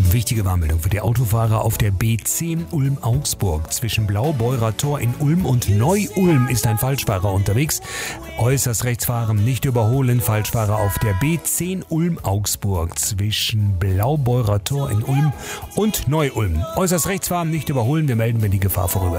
Wichtige Warnmeldung für die Autofahrer auf der B10 Ulm-Augsburg. Zwischen Blaubeurer Tor in Ulm und Neu-Ulm ist ein Falschfahrer unterwegs. Äußerst rechts fahren, nicht überholen. Falschfahrer auf der B10 Ulm-Augsburg. Zwischen Blaubeurer Tor in Ulm und Neu-Ulm. Äußerst rechts fahren, nicht überholen. Wir melden, wenn die Gefahr vorüber